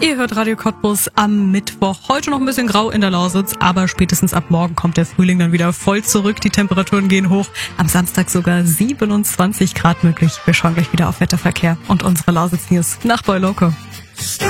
Ihr hört Radio Cottbus am Mittwoch. Heute noch ein bisschen grau in der Lausitz, aber spätestens ab morgen kommt der Frühling dann wieder voll zurück. Die Temperaturen gehen hoch. Am Samstag sogar 27 Grad möglich. Wir schauen gleich wieder auf Wetterverkehr und unsere Lausitz News nach Boy Loco.